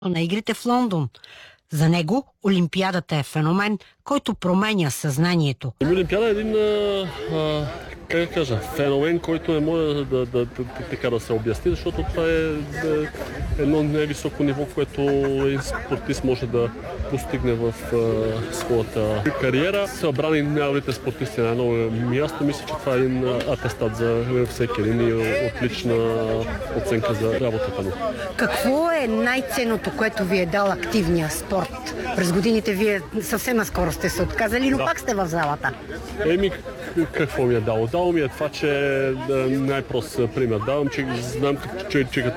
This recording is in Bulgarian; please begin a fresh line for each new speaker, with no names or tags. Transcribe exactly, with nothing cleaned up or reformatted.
на игрите в Лондон. За него Олимпиадата е феномен, който променя съзнанието.
Олимпиада е един, а, а, как да кажа, феномен, който не може да, да, да, така да се обясни, защото това е да, едно най-високо ниво, което един спортист може да постигне в а, своята кариера. Събрани най-добрите спортисти на едно място, мисля, че това е един атестат за всеки един и отлична оценка за работата му.
Какво е най-ценното, което ви е дал активния спорт? През годините вие съвсем наскоро сте се отказали, но да. Пак сте в залата.
Еми, какво ми е дало? Дало ми е това, че да, най-прост пример давам, че знам, че, че като